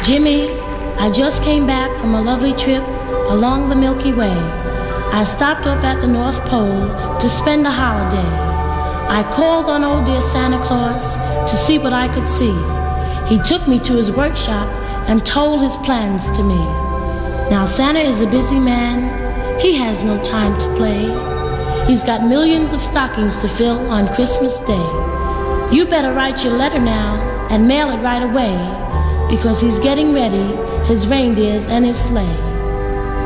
Jimmy, I just came back from a lovely trip along the Milky Way. I stopped off at the North Pole to spend a holiday. I called on old dear Santa Claus to see what I could see. He took me to his workshop and told his plans to me. Now Santa is a busy man. He has no time to play. He's got millions of stockings to fill on Christmas Day. You better write your letter now and mail it right away, because he's getting ready, his reindeers and his sleigh.